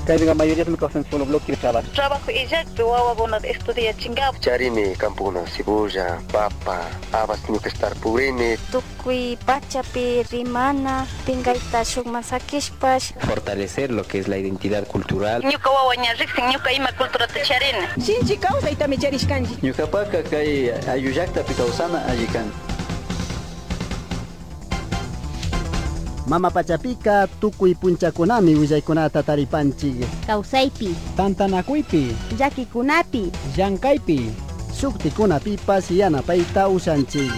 Kaya nga mayoría me causan solo bloque de trabajo. Trabajo ella, wawa bona estudia chingado. Charini campuna cebolla, papa, habas tiene que estar purine. Tukui pachapi rimana, pingaita shukmasakishpash. Fortalecer lo que es la identidad cultural. Ñuka wawa ñarriksin, ñuka ima cultura tacharina. Shinchi causa itami charishkanji. Ñukapaka kay ayullakta pikausana allikan. Mama Pachapika tukuy punchakunami willaykunata taripanchik. Kausaypi, Tantanakuypi, llakikunapi, llankaypi, sukticunapipas yanapayta ushanchik.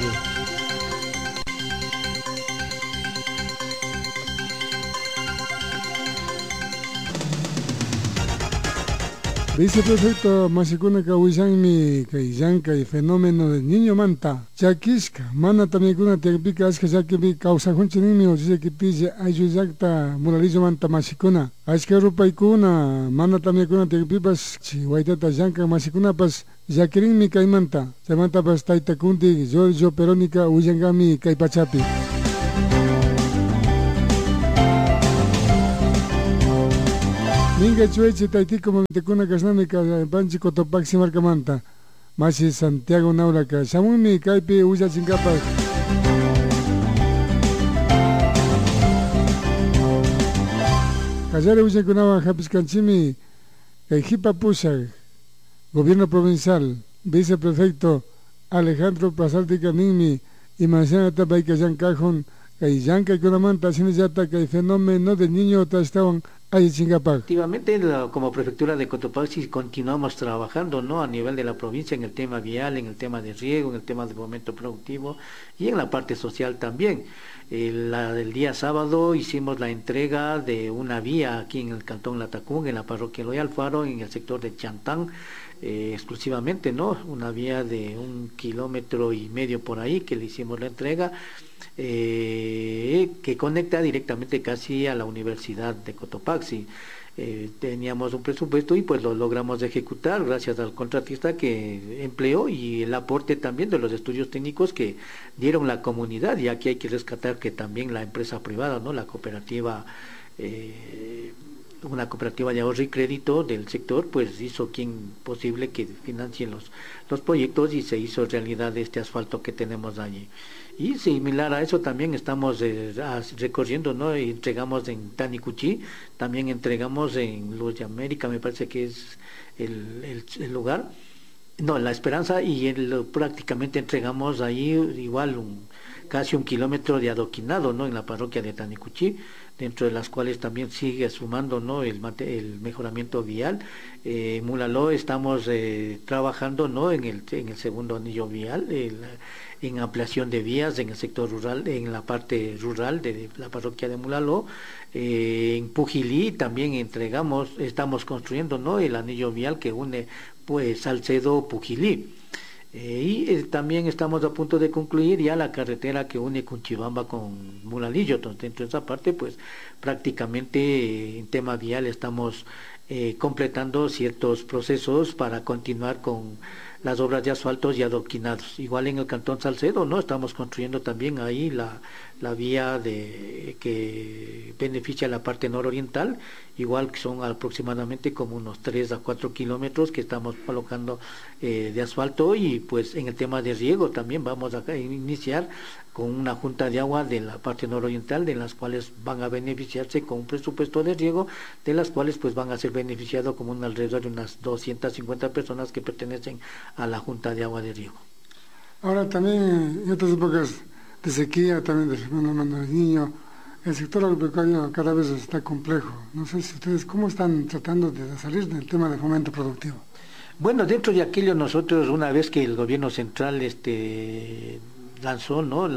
Viceprefecto Masikuna Kawishanmi kay llankay fenómeno del niño manta chakishka mana tamikuna tiakpika ashka llakipi kawsajunchikmi uchillakipi ayllulakta muralillo manta Masikuna ashka rupaykuna mana tamikuna tiakpipas waytata llanka Masikunapas llakirinmi kaymanta chaymantapas tayta kunti Giorgio Perónica willankami kay pachapi. Ninga chuechi taitiko mamitecuna kasnami panchi Cotopaxi marcamanta Masi Santiago Nauraca Shamumi kaypi ulla chinkapak Kallare ulla kunawan hapiskanchimi kay Hipa Pushak Gobierno Provincial Viceprefecto Alejandro Plasaltica Ninmi y Manzanata Baikayan Cajón kay Yanka Kunamanta Sinillata kay fenómeno del niño estaban Efectivamente, como prefectura de Cotopaxi continuamos trabajando, ¿no?, a nivel de la provincia en el tema vial, en el tema de riego, en el tema de fomento productivo y en la parte social también. El día sábado hicimos la entrega de una vía aquí en el cantón Latacún, en la parroquia Eloy Alfaro, en el sector de Chantán, exclusivamente, ¿no?, una vía de 1,5 kilómetros por ahí que le hicimos la entrega. Que conecta directamente casi a la Universidad de Cotopaxi. Teníamos un presupuesto y pues lo logramos ejecutar gracias al contratista que empleó y el aporte también de los estudios técnicos que dieron la comunidad, y aquí hay que rescatar que también la empresa privada, ¿no?, la cooperativa, una cooperativa de ahorro y crédito del sector, pues hizo posible que financien los proyectos y se hizo realidad este asfalto que tenemos allí. Y similar a eso también estamos recorriendo, ¿no?, y entregamos en Tanicuchí, también entregamos en Luz de América, me parece que es el lugar, no, La Esperanza, y prácticamente entregamos ahí igual casi 1 kilómetro de adoquinado, ¿no?, en la parroquia de Tanicuchí, dentro de las cuales también sigue sumando, ¿no?, el mejoramiento vial. Mulaló estamos trabajando, ¿no?, en el segundo anillo vial, en ampliación de vías en el sector rural, en la parte rural de la parroquia de Mulaló. En Pujilí también estamos construyendo, ¿no?, el anillo vial que une pues Salcedo-Pujilí. También estamos a punto de concluir ya la carretera que une Cunchibamba con Mulalillo. Entonces, dentro de esa parte, pues prácticamente en tema vial estamos completando ciertos procesos para continuar con las obras de asfaltos y adoquinados. Igual en el cantón Salcedo, ¿no?, estamos construyendo también ahí la vía que beneficia la parte nororiental, igual que son aproximadamente como unos 3 a 4 kilómetros que estamos colocando de asfalto. Y pues en el tema de riego también vamos a iniciar con una junta de agua de la parte nororiental, de las cuales van a beneficiarse con un presupuesto de riego, de las cuales pues van a ser beneficiados como alrededor de unas 250 personas que pertenecen a la junta de agua de riego. Ahora también en otras épocas de sequía, también del fenómeno del niño, el sector agropecuario cada vez está complejo. No sé si ustedes cómo están tratando de salir del tema de fomento productivo. Bueno, dentro de aquello nosotros, una vez que el gobierno central lanzó, ¿no?,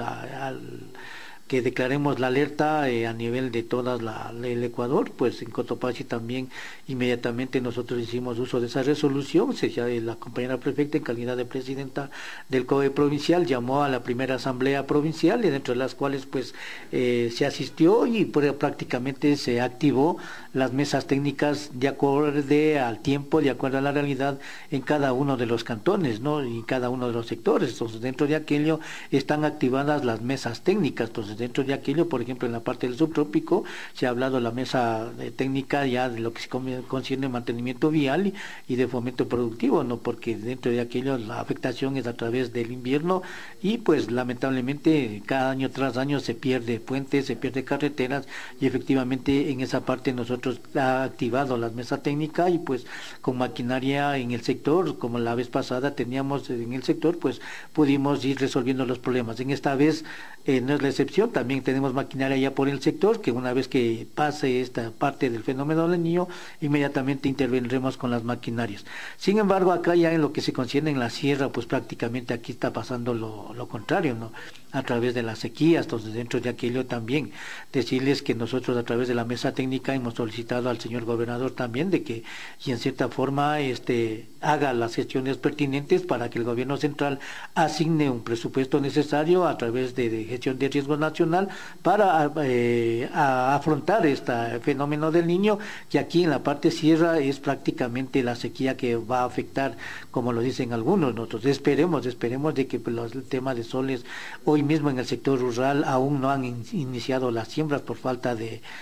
que declaremos la alerta a nivel de todo el Ecuador, pues en Cotopaxi también inmediatamente nosotros hicimos uso de esa resolución. La compañera prefecta, en calidad de presidenta del COE provincial, llamó a la primera asamblea provincial, y dentro de las cuales pues se asistió y prácticamente se activó las mesas técnicas de acuerdo al tiempo, de acuerdo a la realidad en cada uno de los cantones, ¿no?, y cada uno de los sectores. Entonces, dentro de aquello están activadas las mesas técnicas. Entonces, dentro de aquello, por ejemplo, en la parte del subtrópico, se ha hablado la mesa técnica ya de lo que se concierne mantenimiento vial y de fomento productivo, ¿no? Porque dentro de aquello la afectación es a través del invierno y pues lamentablemente cada año tras año se pierde puentes, se pierde carreteras y efectivamente en esa parte nosotros ha activado la mesa técnica y pues con maquinaria en el sector, como la vez pasada teníamos en el sector, pues pudimos ir resolviendo los problemas. En esta vez no es la excepción, también tenemos maquinaria ya por el sector, que una vez que pase esta parte del fenómeno del Niño, inmediatamente intervendremos con las maquinarias. Sin embargo, acá ya en lo que se concierne en la sierra, pues prácticamente aquí está pasando lo contrario, ¿no? A través de las sequías, entonces dentro de aquello también decirles que nosotros a través de la mesa técnica hemos solicitado al señor gobernador también de que y en cierta forma haga las gestiones pertinentes para que el gobierno central asigne un presupuesto necesario a través de gestión de riesgo nacional para afrontar este fenómeno del Niño, que aquí en la parte sierra es prácticamente la sequía que va a afectar, como lo dicen algunos. Nosotros esperemos de que el tema de soles, hoy mismo en el sector rural aún no han iniciado las siembras por falta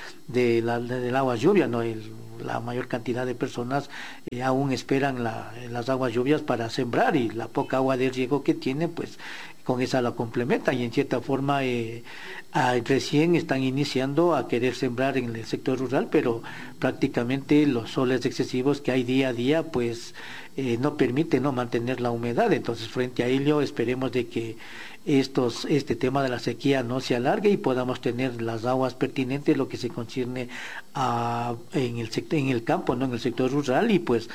del agua lluvia, ¿no? La mayor cantidad de personas aún esperan las aguas lluvias para sembrar y la poca agua de riego que tiene, pues con esa la complementa y en cierta forma recién están iniciando a querer sembrar en el sector rural, pero prácticamente los soles excesivos que hay día a día pues no permiten no mantener la humedad. Entonces frente a ello esperemos de que este tema de la sequía no se alargue y podamos tener las aguas pertinentes, lo que se concierne en el campo, no en el sector rural, y pues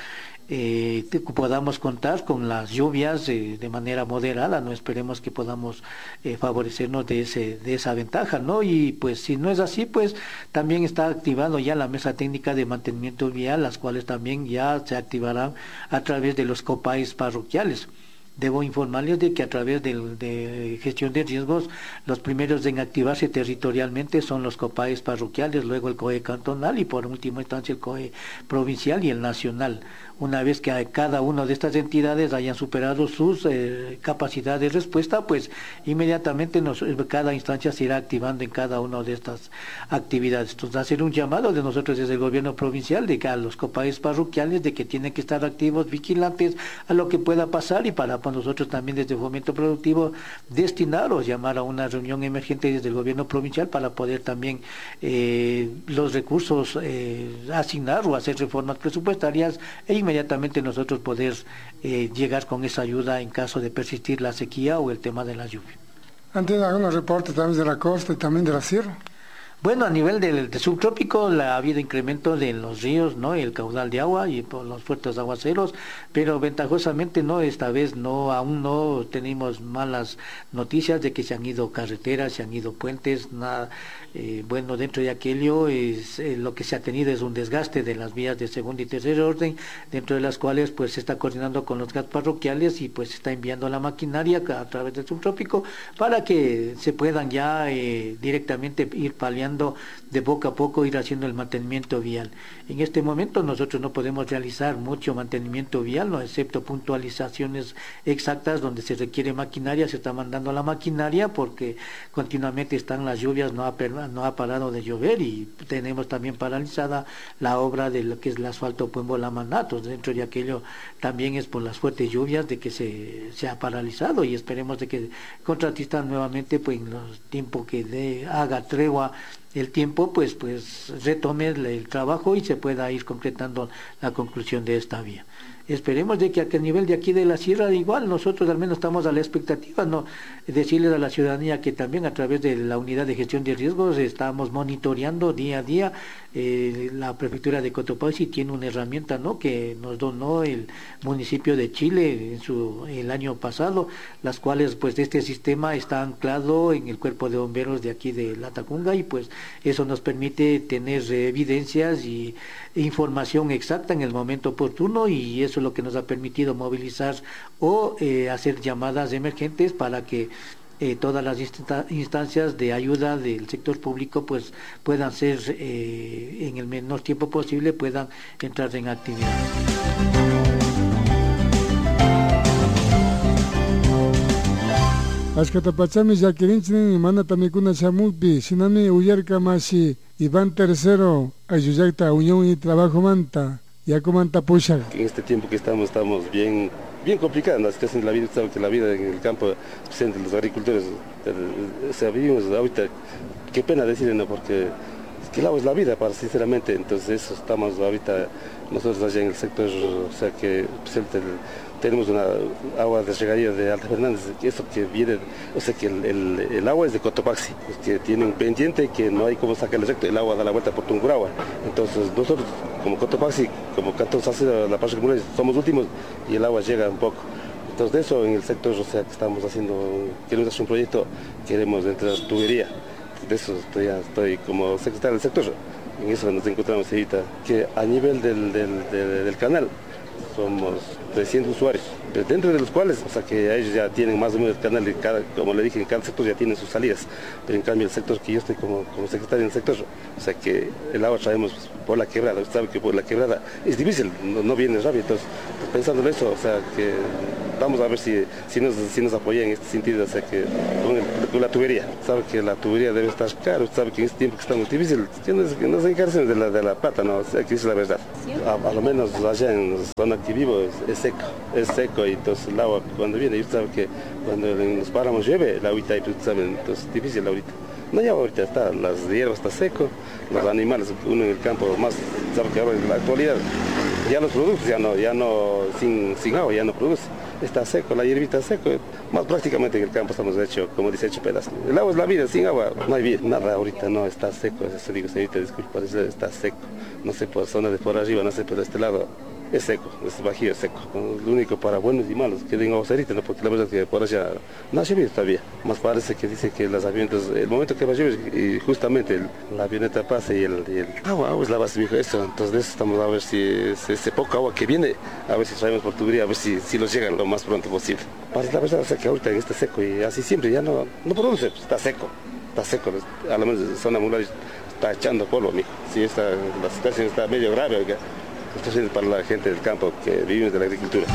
podamos contar con las lluvias de manera moderada, no esperemos que podamos favorecernos de esa ventaja, ¿no? Y pues si no es así, pues también está activando ya la mesa técnica de mantenimiento vial, las cuales también ya se activarán a través de los COPAIs parroquiales. Debo informarles de que a través de gestión de riesgos, los primeros en activarse territorialmente son los COPAIs parroquiales, luego el COE cantonal y por última instancia el COE provincial y el nacional. Una vez que cada una de estas entidades hayan superado sus capacidades de respuesta, pues inmediatamente cada instancia se irá activando en cada una de estas actividades. Entonces, hacer un llamado de nosotros desde el gobierno provincial, de que a los COPAIs parroquiales, de que tienen que estar activos, vigilantes a lo que pueda pasar, y para nosotros también desde Fomento Productivo destinar o llamar a una reunión emergente desde el gobierno provincial para poder también los recursos asignar o hacer reformas presupuestarias e inmediatamente nosotros poder llegar con esa ayuda en caso de persistir la sequía o el tema de la lluvia. ¿Han tenido algunos reportes también de la costa y también de la sierra? Bueno, a nivel del subtrópico ha habido incremento de los ríos, ¿no? El caudal de agua y por los fuertes aguaceros, pero ventajosamente no, esta vez aún no tenemos malas noticias de que se han ido carreteras, se han ido puentes, nada. Bueno, dentro de aquello lo que se ha tenido es un desgaste de las vías de segundo y tercer orden, dentro de las cuales pues se está coordinando con los GAT parroquiales y pues se está enviando la maquinaria a través del subtrópico para que se puedan ya directamente ir paliando de poco a poco, ir haciendo el mantenimiento vial. En este momento nosotros no podemos realizar mucho mantenimiento vial, no, excepto puntualizaciones exactas donde se requiere maquinaria, se está mandando la maquinaria porque continuamente están las lluvias, no ha parado de llover y tenemos también paralizada la obra de lo que es el asfalto Puembo-Lamanatos. Dentro de aquello también es por las fuertes lluvias de que se ha paralizado y esperemos de que el contratista nuevamente pues en los tiempos que haga tregua el tiempo pues retome el trabajo y se pueda ir concretando la conclusión de esta vía. Esperemos de que a nivel de aquí de la sierra igual nosotros al menos estamos a la expectativa, no decirles a la ciudadanía que también a través de la unidad de gestión de riesgos estamos monitoreando día a día. La prefectura de Cotopaxi tiene una herramienta, ¿no?, que nos donó el municipio de Chile el año pasado, las cuales pues este sistema está anclado en el cuerpo de bomberos de aquí de Latacunga y pues eso nos permite tener evidencias e información exacta en el momento oportuno y eso es lo que nos ha permitido movilizar o hacer llamadas emergentes para que todas las instancias de ayuda del sector público pues puedan ser en el menor tiempo posible puedan entrar en actividad. Ashkatapachami Yakirinchinin mana tamikuna shamupi, sinami uyarka masi Iván III ayuyakta Unión y Trabajo manta, Yacomanta Pushak. En este tiempo que estamos bien complicada la situación de la vida, sabe que la vida en el campo, especialmente los agricultores, vivimos ahorita, qué pena decirlo, ¿no? Porque es que el agua es la vida, sinceramente, entonces eso estamos ahorita, nosotros allá en el sector, o sea que especialmente tenemos una agua de regadío de Alta Fernández, eso que viene, o sea que el agua es de Cotopaxi, que tiene un pendiente que no hay cómo sacarle recto, el agua da la vuelta por Tungurahua. Entonces nosotros como Cotopaxi, como Cantón Salcedo, la parte comunal, somos últimos y el agua llega un poco. Entonces de eso en el sector, o sea que estamos haciendo, queremos hacer un proyecto, queremos entrar tubería, de eso estoy como secretario del sector, en eso nos encontramos ahorita, que a nivel del canal, somos 300 usuarios, pero dentro de los cuales, o sea que ellos ya tienen más o menos el canal, como le dije, en cada sector ya tienen sus salidas, pero en cambio el sector que yo estoy como secretario en el sector, o sea que el agua traemos por la quebrada, usted sabe que por la quebrada es difícil, no viene rápido, entonces pensando en eso, o sea que vamos a ver si nos apoya en este sentido, o sea que con la tubería, sabe que la tubería debe estar caro, sabe que en este tiempo que estamos difícil, que no se encarcen de la plata, no, o sea que es la verdad, a lo menos allá en la zona que vivo es seco y entonces el agua cuando viene, usted sabe que cuando en los páramos llueve, el agüita, entonces es difícil ahorita. No, ya ahorita está, las hierbas está seco, los animales, uno en el campo más, sabe que ahora en la actualidad ya los productos ya no sin agua ya no produce, está seco, la hierbita seco, más prácticamente en el campo estamos hecho, como dice, hecho pedazos. El agua es la vida, sin agua no hay vida, nada ahorita no, está seco, eso digo, señorita, disculpa, está seco, no sé por zona de por arriba, no sé por este lado. Es seco, es bajío, es seco. Lo único para buenos y malos que tengo ahorita, ¿no? Porque la verdad es que por allá no ha llovido todavía. Más parece que dice que las avionetas, el momento que va a llover, y justamente la avioneta pasa y el agua es la base, mijo, eso. Entonces de eso estamos a ver si ese poco agua que viene, a ver si traemos por tubería, a ver si nos llega lo más pronto posible. Para la verdad, o sea que ahorita está seco y así siempre ya no produce, pues, está seco, a lo menos zona mural está echando polvo, mijo. Sí, la situación está medio grave, oiga. Esto es para la gente del campo que vivimos de la agricultura.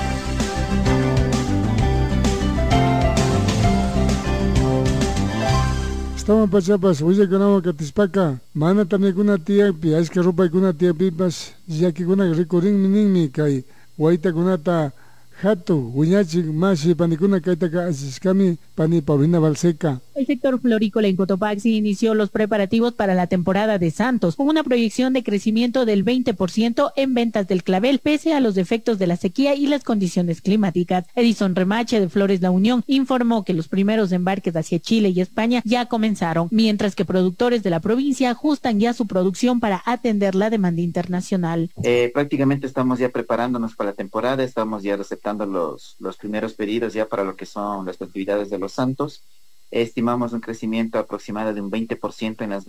Estamos pachapas, huye con agua catispaca, mana también con una tía, es que ropa con una tía pipas, ya que con una ricorín minimi kai, guaita con una Hato, Huñachi, Mashi, Panicuna, Kaitaka, Asiscami, Pani, Paulina Balseca. El sector florícola en Cotopaxi inició los preparativos para la temporada de Santos, con una proyección de crecimiento del 20% en ventas del clavel, pese a los efectos de la sequía y las condiciones climáticas. Edison Remache, de Flores La Unión, informó que los primeros embarques hacia Chile y España ya comenzaron, mientras que productores de la provincia ajustan ya su producción para atender la demanda internacional. Prácticamente estamos ya preparándonos para la temporada, estamos ya receptando los primeros pedidos ya para lo que son las festividades de los Santos. Estimamos un crecimiento aproximado de un 20% en las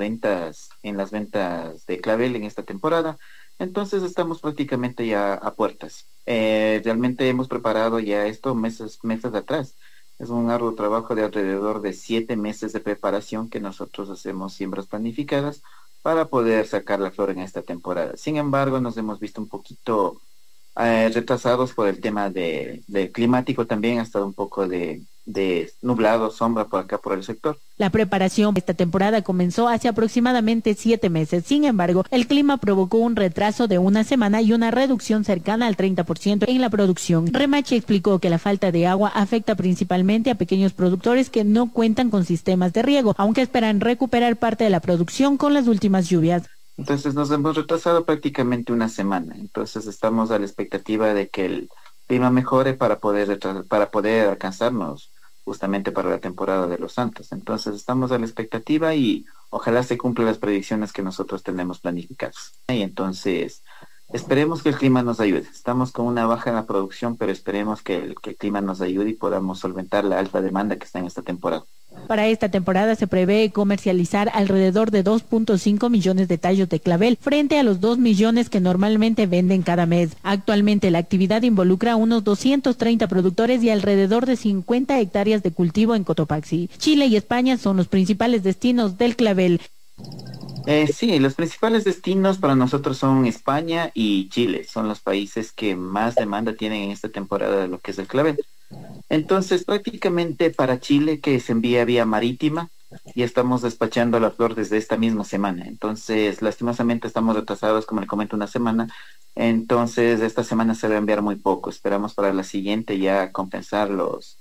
ventas de clavel en esta temporada. Entonces estamos prácticamente ya a puertas. Realmente hemos preparado ya esto meses atrás. Es un arduo trabajo de alrededor de 7 meses de preparación que nosotros hacemos siembras planificadas para poder sacar la flor en esta temporada. Sin embargo, nos hemos visto un poquito retrasados por el tema de climático también, ha estado un poco de nublado, sombra por acá por el sector. La preparación de esta temporada comenzó hace aproximadamente 7 meses. Sin embargo, el clima provocó un retraso de una semana y una reducción cercana al 30% en la producción. Remache explicó que la falta de agua afecta principalmente a pequeños productores que no cuentan con sistemas de riego, aunque esperan recuperar parte de la producción con las últimas lluvias. Entonces nos hemos retrasado prácticamente una semana. Entonces estamos a la expectativa de que el clima mejore para poder alcanzarnos justamente para la temporada de los Santos. Entonces estamos a la expectativa y ojalá se cumplan las predicciones que nosotros tenemos planificadas. Y entonces esperemos que el clima nos ayude. Estamos con una baja en la producción, pero esperemos que el clima nos ayude y podamos solventar la alta demanda que está en esta temporada. Para esta temporada se prevé comercializar alrededor de 2.5 millones de tallos de clavel frente a los 2 millones que normalmente venden cada mes. Actualmente la actividad involucra a unos 230 productores y alrededor de 50 hectáreas de cultivo en Cotopaxi. Chile y España son los principales destinos del clavel. Sí, los principales destinos para nosotros son España y Chile. Son los países que más demanda tienen en esta temporada de lo que es el clavel. Entonces, prácticamente para Chile, que se envía vía marítima, y estamos despachando la flor desde esta misma semana. Entonces, lastimosamente estamos retrasados, como le comento, una semana. Entonces, esta semana se va a enviar muy poco. Esperamos para la siguiente ya compensar los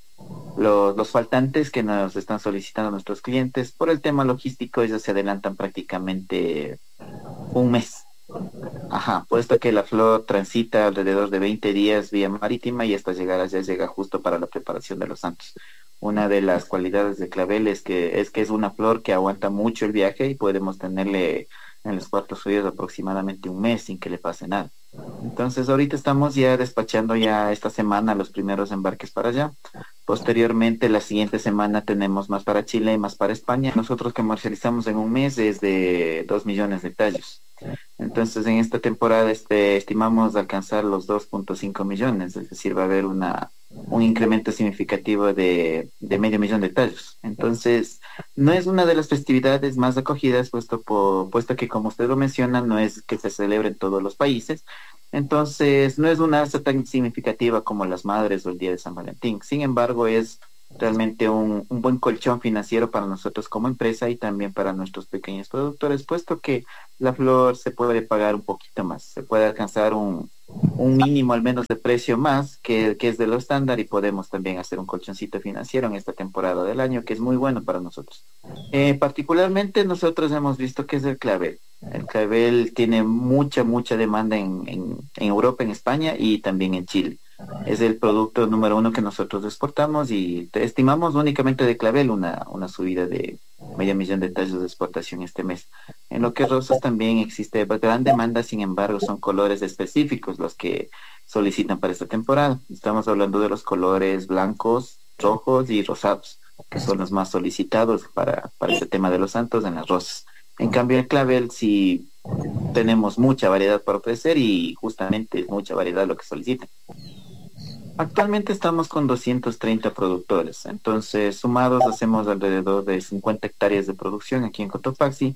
faltantes que nos están solicitando nuestros clientes. Por el tema logístico, ellos se adelantan prácticamente un mes. Ajá, puesto que la flor transita alrededor de 20 días vía marítima y esta ya llega justo para la preparación de los santos. Una de las cualidades de clavel es que es una flor que aguanta mucho el viaje y podemos tenerle en los cuartos fríos aproximadamente un mes sin que le pase nada. Entonces ahorita estamos ya despachando ya esta semana los primeros embarques para allá. Posteriormente la siguiente semana tenemos más para Chile y más para España. Nosotros comercializamos en un mes es de 2 millones de tallos. Entonces en esta temporada estimamos alcanzar los 2.5 millones, es decir, va a haber un incremento significativo de medio millón de tallos. Entonces no es una de las festividades más acogidas, puesto que, como usted lo menciona, no es que se celebre en todos los países. Entonces no es una alza tan significativa como las Madres o el Día de San Valentín. Sin embargo, es realmente un buen colchón financiero para nosotros como empresa y también para nuestros pequeños productores, puesto que la flor se puede pagar un poquito más, se puede alcanzar un mínimo al menos de precio más que es de lo estándar, y podemos también hacer un colchoncito financiero en esta temporada del año, que es muy bueno para nosotros. Particularmente nosotros hemos visto que es el clavel. El clavel tiene mucha demanda en Europa, en España y también en Chile. Es el producto número 1 que nosotros exportamos y estimamos únicamente de clavel una subida de medio millón de tallos de exportación este mes. En lo que es rosas también existe gran demanda, sin embargo son colores específicos los que solicitan para esta temporada. Estamos hablando de los colores blancos, rojos y rosados, que son los más solicitados para este tema de los santos en las rosas. En cambio el clavel sí tenemos mucha variedad para ofrecer y justamente es mucha variedad lo que solicitan. Actualmente estamos con 230 productores, entonces sumados hacemos alrededor de 50 hectáreas de producción aquí en Cotopaxi.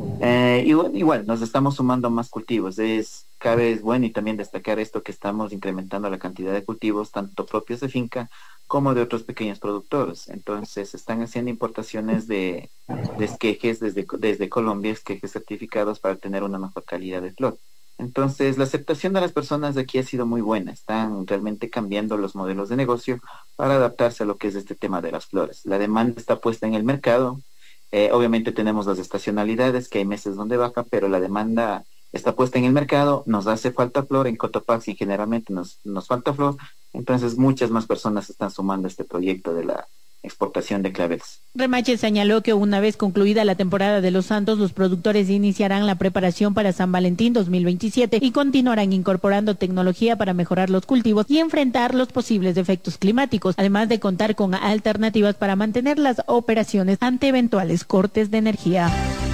Igual nos estamos sumando más cultivos. Es bueno y también destacar esto, que estamos incrementando la cantidad de cultivos tanto propios de finca como de otros pequeños productores. Entonces están haciendo importaciones de esquejes desde Colombia, esquejes certificados para tener una mejor calidad de flor. Entonces la aceptación de las personas de aquí ha sido muy buena. Están realmente cambiando los modelos de negocio para adaptarse a lo que es este tema de las flores. La demanda está puesta en el mercado. Obviamente tenemos las estacionalidades, que hay meses donde baja, pero la demanda está puesta en el mercado. Nos hace falta flor en Cotopaxi, generalmente nos falta flor. Entonces muchas más personas están sumando a este proyecto de la exportación de claveles. Remache señaló que una vez concluida la temporada de los santos, los productores iniciarán la preparación para San Valentín 2027 y continuarán incorporando tecnología para mejorar los cultivos y enfrentar los posibles efectos climáticos, además de contar con alternativas para mantener las operaciones ante eventuales cortes de energía.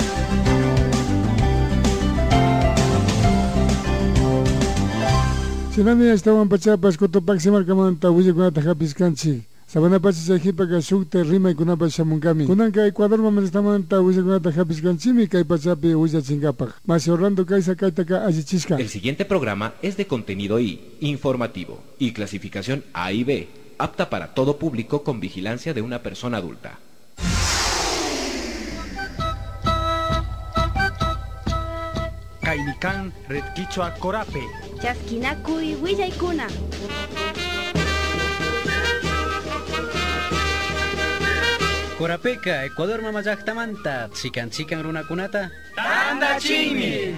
Sinani estaban pachapas Cotopaxi marcamanta huye con atajapiscanchi. Sabana pachi sajipa ka shukte rima y kunapa shamunkami. Kunanka Ecuador mames estamanta huye con atajapiscanchimi kai pachapi huye chingapak. Masi Orlando kaisa kaitaka ajichiska. El siguiente programa es de contenido I, informativo y clasificación A y B, apta para todo público con vigilancia de una persona adulta. Kainikan Red Quichua Corape. Chasquinacuy Huillaykuna. Corapeca, Ecuador mamayaktamanta, chican runakunata. Tanda chimi.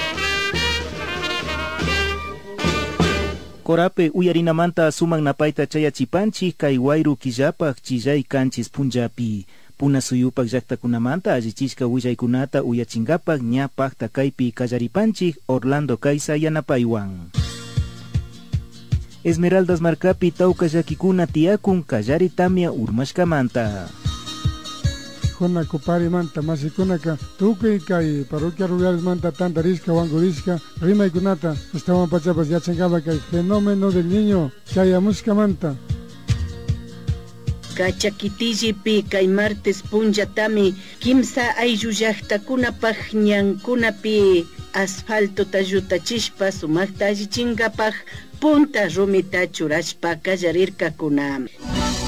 Corape uyarinamanta suman napaita chayachipanchi kay wayru killapak chillay kanchis punjapi. Puna suyupak llaqtakunamanta allichishka willaykunata uyachingapak ña pakta kaypi kallaripanchik Orlando Kaisa yanapaywan. Esmeraldas markapi tawka llakikuna tiyakun kallari tamia urmashkamanta. Jona kupari manta masikunaka tukuy kay parroquia rurales manta tantarisca wangurisca rimaykunata estaban pachapas yachangaba kay fenómeno del niño chayamushka manta. Kachakitiji kay martes punchatami kimsa ayllu llaqtakunapaq ñankunapi asfalto tallutachishpa sumakta allichinkapaq punta rumita churashpa kallarirkakunami.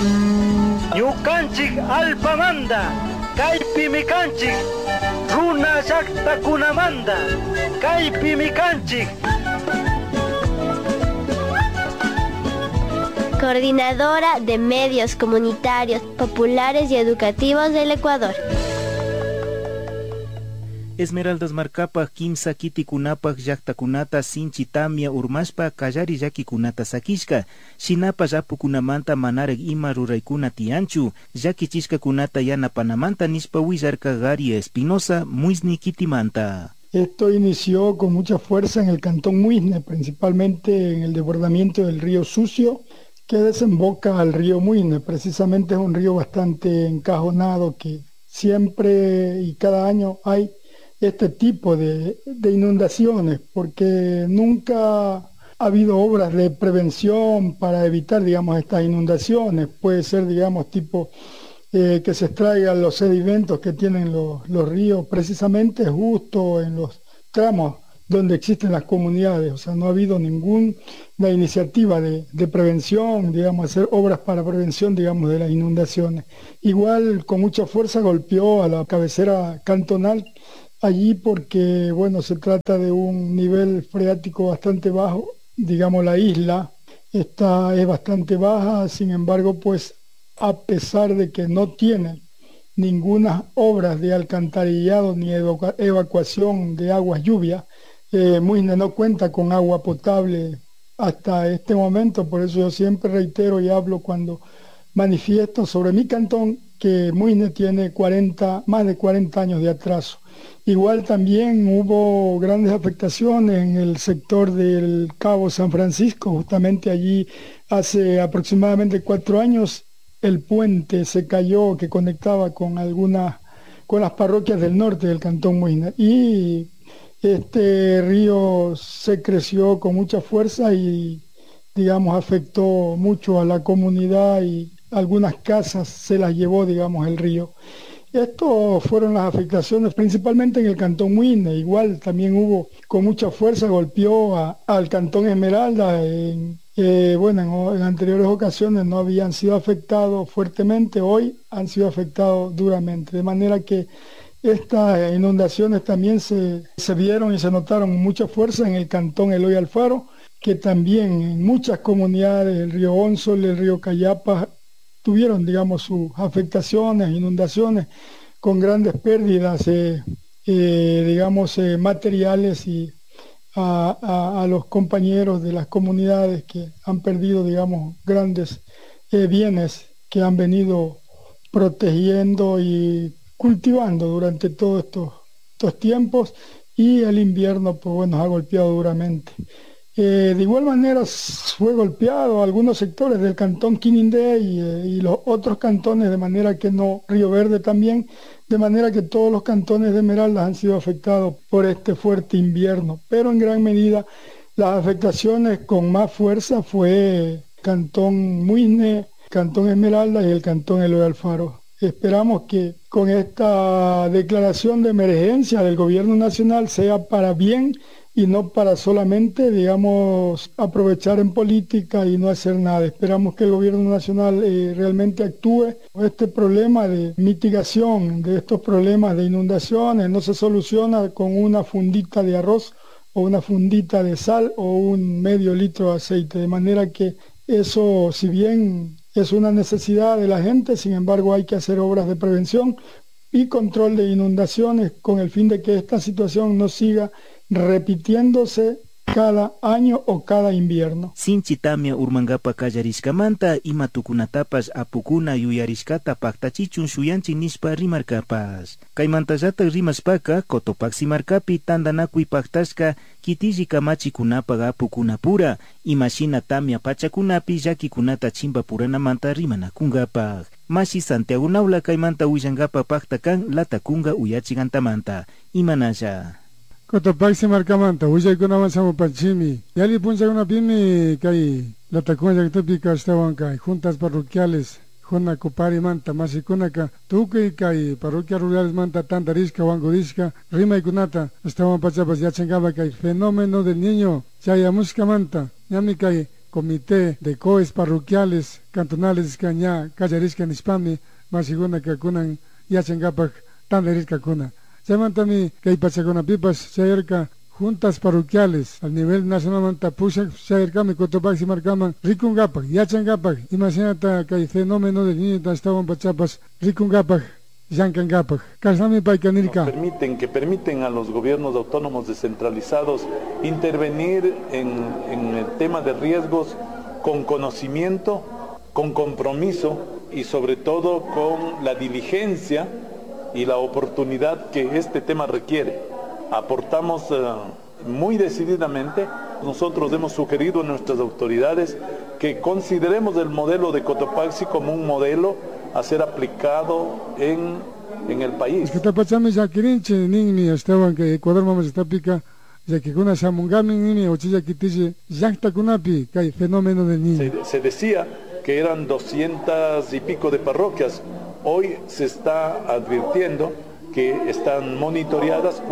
Ñukanchik alpamanda, kaypi mikanchik, runa llaqtakunamanda, kaypi mikanchik. Coordinadora de Medios Comunitarios, Populares y Educativos del Ecuador. Esmeraldas markapa kimsa kitikunapaq llaqtakunata sinchi tamia urmashpa kallari llakikunata sakishka. Shinapas apukunamanta manarek ima ruraykuna tiyanchu. Llakichishkakunata yanapanamanta nispa willarka Garia Espinosa Muisni Kitimanta. Esto inició con mucha fuerza en el cantón Muisne, principalmente en el desbordamiento del río Sucio, que desemboca al río Muisne. Precisamente es un río bastante encajonado que siempre y cada año hay este tipo de inundaciones, porque nunca ha habido obras de prevención para evitar, digamos, estas inundaciones. Puede ser, digamos, tipo que se extraigan los sedimentos que tienen los ríos, precisamente justo en los tramos donde existen las comunidades. O sea, no ha habido ninguna iniciativa de prevención, digamos, hacer obras para prevención, digamos, de las inundaciones. Igual, con mucha fuerza golpeó a la cabecera cantonal allí porque, bueno, se trata de un nivel freático bastante bajo. Digamos, la isla es bastante baja, sin embargo, pues a pesar de que no tiene ninguna obra de alcantarillado ni evacuación de aguas lluvias, Muisne no cuenta con agua potable hasta este momento. Por eso yo siempre reitero y hablo cuando manifiesto sobre mi cantón que Muisne tiene más de 40 años de atraso. Igual también hubo grandes afectaciones en el sector del Cabo San Francisco. Justamente allí hace aproximadamente 4 años el puente se cayó que conectaba con las parroquias del norte del cantón Muisne, y este río se creció con mucha fuerza y, digamos, afectó mucho a la comunidad y algunas casas se las llevó, digamos, el río. Estas fueron las afectaciones principalmente en el cantón Muisne. Igual también hubo con mucha fuerza, golpeó al cantón Esmeralda. En anteriores ocasiones no habían sido afectados fuertemente, hoy han sido afectados duramente. De manera que estas inundaciones también se vieron y se notaron con mucha fuerza en el cantón Eloy Alfaro, que también en muchas comunidades, el río Ónsol, el río Cayapa, tuvieron, digamos, sus afectaciones, inundaciones, con grandes pérdidas, materiales, y a los compañeros de las comunidades que han perdido, digamos, grandes bienes que han venido protegiendo y cultivando durante todos estos tiempos, y el invierno, pues bueno, ha golpeado duramente. De igual manera fue golpeado algunos sectores del cantón Quinindé y los otros cantones, de manera que Río Verde también, de manera que todos los cantones de Esmeraldas han sido afectados por este fuerte invierno, pero en gran medida las afectaciones con más fuerza fue Cantón Muisne, Cantón Esmeraldas y el Cantón Eloy Alfaro. Esperamos que con esta declaración de emergencia del gobierno nacional sea para bien y no para solamente, digamos, aprovechar en política y no hacer nada. Esperamos que el gobierno nacional realmente actúe. Este problema de mitigación de estos problemas de inundaciones no se soluciona con una fundita de arroz o una fundita de sal o un medio litro de aceite, de manera que eso, si bien es una necesidad de la gente, sin embargo hay que hacer obras de prevención y control de inundaciones con el fin de que esta situación no siga repitiéndose cada año o cada invierno. Sinchi tamia urmangapa kallarishkamanta ima tukunatapas apukuna yuyarishkata paktachichun shuyanchi nispa rimarkapas. Kaymantallata rimaspaka Cotopaxi markapi tandanakuy paktashka kitiji kamachikunapa apukunapura, imashina tamia pachakunapi llakikunata chimba puranamanta rimanakungapak. Mashi Santiago Naula kaymanta uyangapa paktakan latakunga uyachigantamanta. Imanalla. Cotopaxi markamanta, uyaykunaman samupanchimi. Yali punchakunapimi kay latakunga llaktapi kashtawan kay juntas parroquiales, juna kuparimanta, masikunaka, tukay kay parroquia rurales manta tantarishka, wangurishka, rimaykunata, estaban pachapas yachangaba kay fenómeno del niño, chayamushkamanta, ñami kay comité de COEs parroquiales, cantonales, caña, callarisca, nispami, masiguna kakunan, yachangapak, tanlerisca kuna. Chamantami, kaipachakuna pipas, sayarka, juntas parroquiales, al nivel nacional manta pushak, sayarkami, Cotopaxi y marcaman, rikungapak, yachangapak, imagínate que hay fenómeno de niños estaban pachapas, rikungapak, que permiten a los gobiernos autónomos descentralizados intervenir en el tema de riesgos con conocimiento, con compromiso y sobre todo con la diligencia y la oportunidad que este tema requiere. Aportamos muy decididamente. Nosotros hemos sugerido a nuestras autoridades que consideremos el modelo de Cotopaxi como un modelo a ser aplicado en el país. Se decía que eran 200 y pico de parroquias. Hoy se está advirtiendo que están monitoreadas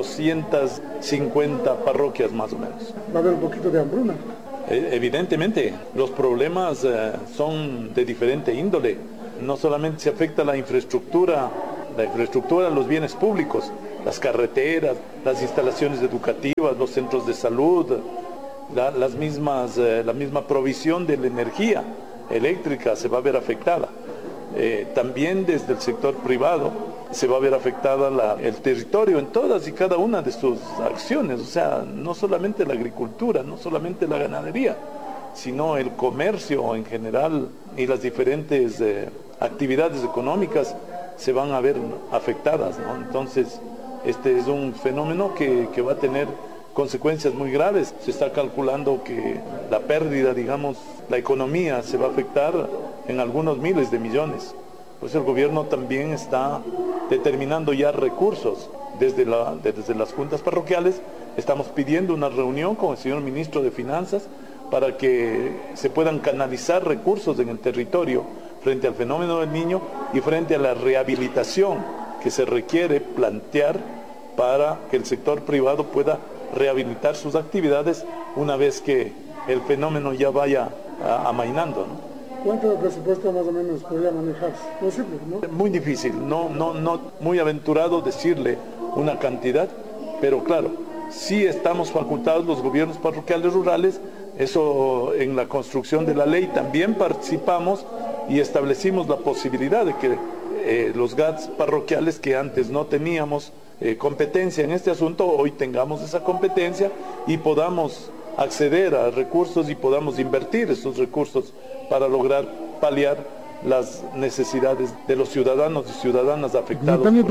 450 parroquias más o menos. Va a haber un poquito de hambruna. Evidentemente, los problemas son de diferente índole. No solamente se afecta la infraestructura, los bienes públicos, las carreteras, las instalaciones educativas, los centros de salud, la misma provisión de la energía eléctrica se va a ver afectada. También desde el sector privado se va a ver afectada el territorio en todas y cada una de sus acciones, o sea, no solamente la agricultura, no solamente la ganadería, sino el comercio en general y las diferentes actividades económicas se van a ver afectadas, ¿no? Entonces, este es un fenómeno que va a tener consecuencias muy graves. Se está calculando que la pérdida, digamos, la economía se va a afectar en algunos miles de millones. Pues el gobierno también está determinando ya recursos desde las juntas parroquiales. Estamos pidiendo una reunión con el señor ministro de Finanzas para que se puedan canalizar recursos en el territorio frente al fenómeno del niño y frente a la rehabilitación que se requiere plantear para que el sector privado pueda rehabilitar sus actividades una vez que el fenómeno ya vaya amainando, ¿no? ¿Cuánto presupuesto más o menos podría manejarse? Posible, ¿no? Muy difícil, no muy aventurado decirle una cantidad, pero claro, sí estamos facultados los gobiernos parroquiales rurales, eso en la construcción de la ley también participamos y establecimos la posibilidad de que los GATS parroquiales que antes no teníamos competencia en este asunto, hoy tengamos esa competencia y podamos acceder a recursos y podamos invertir esos recursos para lograr paliar las necesidades de los ciudadanos y ciudadanas afectados. También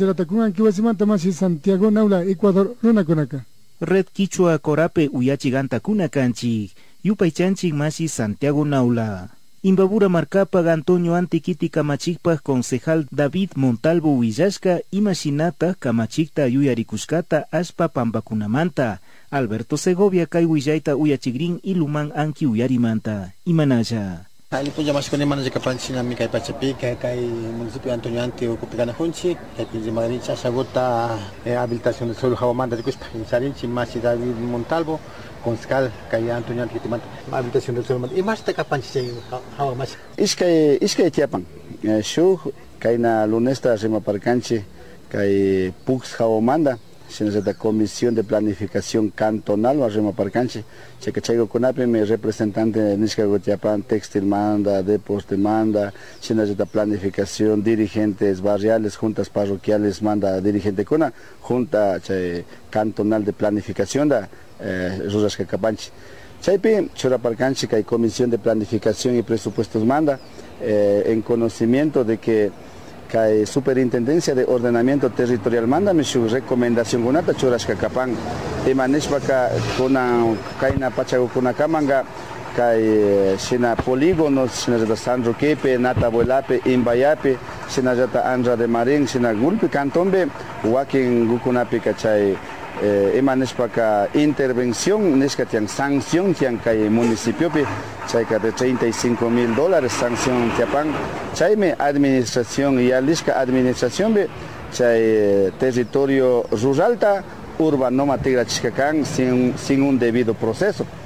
Santiago Naula, Ecuador, Runaconaca. Red Quichua Corape Uyachiganta Kunakanchi, Yupaychanchik Masi Santiago Naula. Imbabura Marcapa Antonio Antiquiti Camachikpa concejal David Montalvo Villashka Imaginata Camachikta Yuyarikuskata Aspa Pambakunamanta Alberto Segovia Kai Willaita Uyachigrin Iluman Anki Uyarimanta Imanaya. Ali pun jamas kone mana jika pancina mi kai pacapi kai municipio Antonio Anti ocupicana hunchi kai pinje magaricha sagota habilitación de suelo Jawamanda de Cuspa Sarinchi Masi David Montalvo concejal kai Antonio Anti Timant habilitación de suelo y más te capanchi Jawamas Iskay tiapan shu kai na lunesta rema parcanchi kai Pux Jawamanda sin esta comisión de planificación cantonal o rema parcanchi que chaigo conape mi representante Nisca Gotiapan textil manda depos de manda sin esta planificación dirigentes barriales juntas parroquiales manda dirigente cona junta cantonal de planificación da Rurasca Capanchi chaipe chora parcanchi que hay comisión de planificación y presupuestos manda en conocimiento de que hay superintendencia de ordenamiento territorial manda mi su recomendación con ata churasca capán emaneshbaka kuna kaina pachago kuna kamanga kai sina polígonos sina de San Roquepe nata Buelape Imbayape sina jata Andra de Marín sina gulpi cantombe wakin gukunapi kachay emaneshbaka intervención neskatian sanción tian kai municipio pe chayka de $35,000 sanción tiapan chayme administración y alishka administración be chay territorio ruralta urbano mategra chikakan sin un debido proceso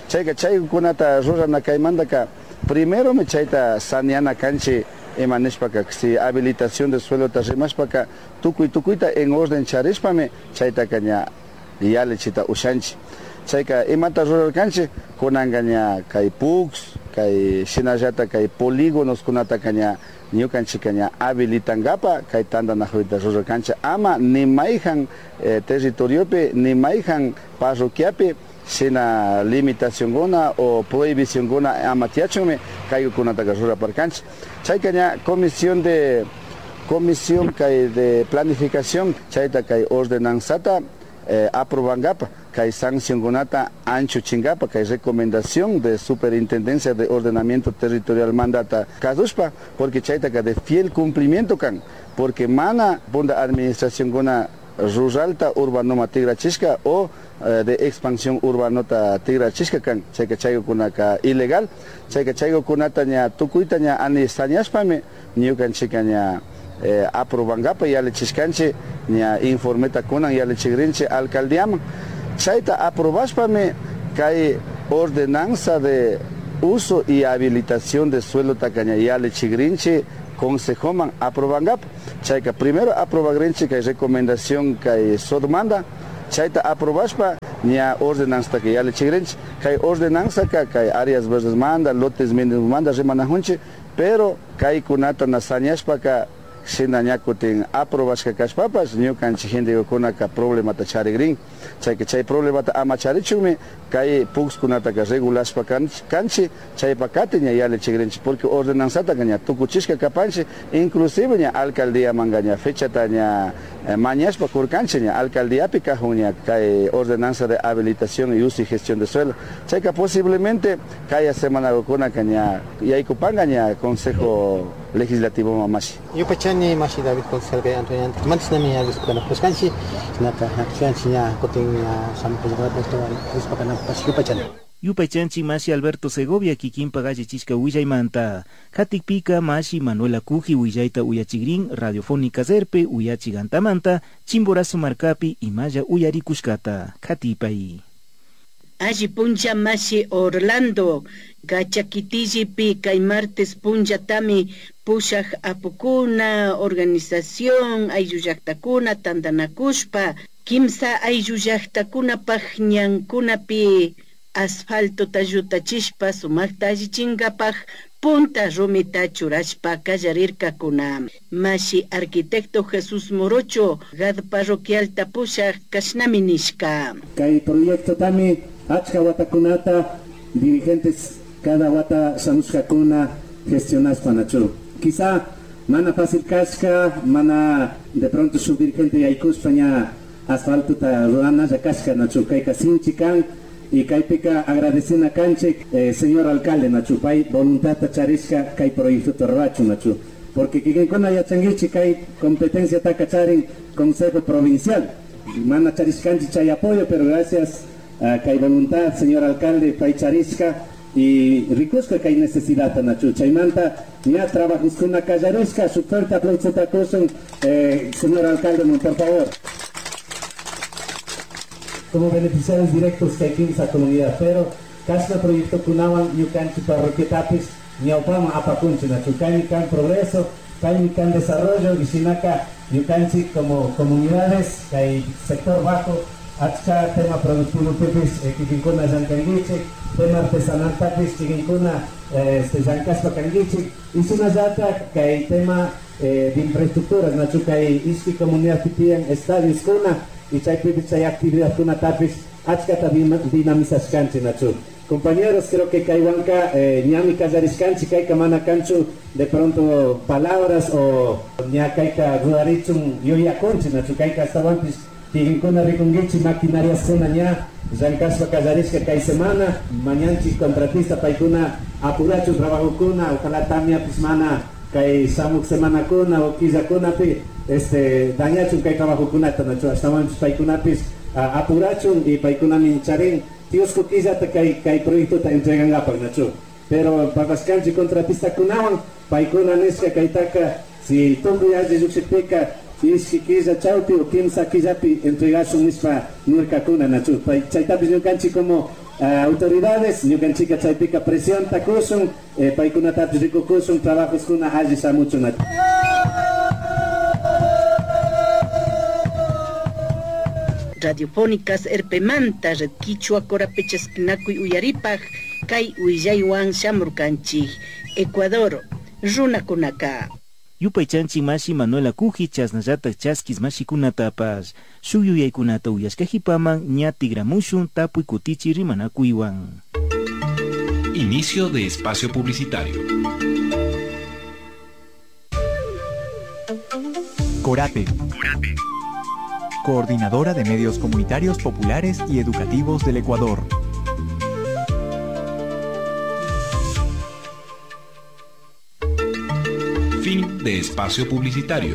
chayka chaykunata rurana kaymantaka primero me chayta saneana kanchi emanishpaka si habilitación de suelo ta rimashpaka tukuyta en orden charishpame chaytaka ña yalichita ushanchi chayka imata rurarkanchi kunanka ña kay puks kay shinallata kay polígonos kunataka ña ñukanchika ña habilitankapa kay tantanakuyta rurarkanchi ama ni mayjan territoriopi ni mayjan parroquiapi shina limitación guna o prohibición guna amatiachunme kaykunataka ruraparkanchi chayka ña comisión kay de planificación chayta kay ordenanzata aprobangapa kay sanción gunata ancho chingapa kay recomendación de superintendencia de ordenamiento territorial mandata kadushpa porque chaytaka de fiel cumplimiento kan porque mana bunda administración guna ruralta urbanoma tigrachishka o de expansión urbanota tigrachishka kan chayka chaykunaka ilegal chayka chaykunata ña tukuyta ña ani sañashpame ñukanchika ña aprobangapa yalichishkanchi ña informeta kunan yalichigrinchi alcaldiaman chayta aprobashpame kay ordenanza de uso y habilitación de suelo takaña yalichigrinchi consejoman aprobangapa chayka primero aprobagrinchi kay recomendación kay sodmanda chayta aprobashpa ña ordenanza taka yalichigrinchi kay ordenanza kay áreas verdes manda lotes mínimos manda rimanajunchi pero kay kunata na sañashpaka shina ñakutin aprobashka kashpapas ñukanchik gentekunaka problemata charigrin chayka chay problemata ama charichunmi kay pukskunataka regulashpa kanchi chaypakati ña yalichigrinchik porque ordenanzataka ña tukuchishka kapanchik inclusive ña alcaldiamanga ña fechata ña mañashpa kurkanchik ña alcaldiapi kajun ña kay ordenanza de habilitación y uso y gestión de suelo chayka posiblemente kaya semanakunaka ña yaykupanga ña consejo legislativo mamashi Yupachani mashi David Concejal kay Antonio Mantisnami ya biskana puskanchi nata accionchi ya koting sampulrat esto biskana Yupachani Yupaychanchi mashi Alberto Segovia kikinpa gallichisca Willaymanta Katikpika mashi Manuela Kuji Willayta uyachigrin radiofónica Zerpe uyachigantamanta Chimborazo Marcapi imaya uyarikushkata Katipay Allí puncha mashi Orlando Gachakitiji kay martes puncha tami pushak apukuna organización aylluyaktakuna tandanakushpa kimsa aylluyaktakuna pajñankunapi asfalto tayutachishpa sumakta allichinkapaj punta rumita churashpa kallarirkakuna mashi arquitecto Jesús Morocho gad parroquialta pushak kashnami nishka kay proyecto tami achka watakunata dirigentes cada wata samushkakuna gestionashpa nachu quizá mana fácil kashka mana de pronto su dirigente yaykushpa ña asfalto ta rurana ya kashka nachu kayka sinchi kan y kaypika agradecina kanchik señor alcalde nachu pay voluntad ta charishka kay proyecto torrachu nachu porque kikinkuna yachangichi kay competencia ta kacharin consejo provincial mana charishkanchi chay apoyo pero gracias kay voluntad señor alcalde pay charishka y rikusca que hay necesidad nachu chaymanta ya trabajos con una callarisca su fuerte aplauso señor alcalde por favor como beneficiarios directos que hay en esa comunidad pero casi el proyecto kunawan yukanchi parroquietapis ñaupama apacunchi nachu kay kan progreso kay kan desarrollo y sinaka yukanchi como comunidades kay sector bajo achka tema productivo pipis kikinkuna llankangichik tema artesanal tapis kikinkuna llankaspa kangichik y sunallata kay tema de infraestructuras nachu kay iski comunidad tipian estadios kuna y chay pipis chay actividad kuna tapis achkata dinamizashkanchi nachu compañeros creo que kaywanka ñami kallarishkanchi kayka mana kanchu de pronto palabras o ña kayka rurarichun yuyakunchi nachu kayka hasta Tiginkuna rikungichi maquinarias kuna ña llankaspa kallarishka kay semana mañanchik contratista paykuna apurachu trabajo kuna ojalá tamiapis mana kay samuk semana kuna o killakunapi dañachun kay trabajo kunata nachu ashtamanpis paykunapis apurachun y paykunami charin tiusku killata kay proyectota entregangapak nachu pero papaskanchi contratista kunawan paykuna nishka kaytaka si tukuy alli lluksipika iski killa chawpi o kimsa killapi entregasun nispa nurkakuna nachu chaytapis ñukanchik como autoridades ñukanchika chaypika presión takusun paykunatapish rikukusun trabajos kuna alli shamuchunata. Radiofónicas Erpemanta red Quichua Corapechasquinacuy Uyaripaj Kay Uyaywan Shamurkanchik Ecuador Runakunaka Yupay chanchik mashi Manuela Kuji chasnallatak chaskis mashikunatapas shuyuyaykunata uyashkajipaman ña tigramushun tapuy kutichi rimanakuywan. Inicio de espacio publicitario. Corate. Coordinadora de Medios Comunitarios Populares y Educativos del Ecuador. Fin de espacio publicitario.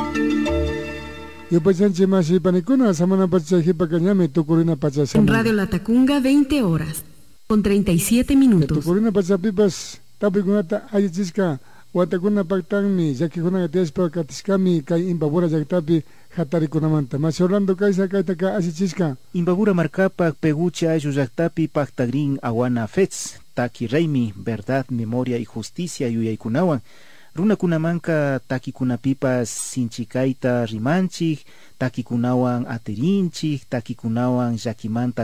Yo pachanchi mashi panicuna samana pachajipa cañame tukurina pachasama. Radio Latacunga 20 horas con 37 minutos. Tukurina pachapipas tapikunata ayichisca watakuna pactanmi yakikuna gatiaspa katiskami kay imbabura yaktapi hatarikunamanta. Mas Orlando kaisa kaitaka asichisca. Imbabura marcapac pegucha ayuyaktapi pactagrin awana fets taki reimi verdad, memoria y justicia yuyaykunawan. Runakunamanka takikunapipas sinchikaita rimanchik, takikunawan aterinchik, takikunawan yakimanta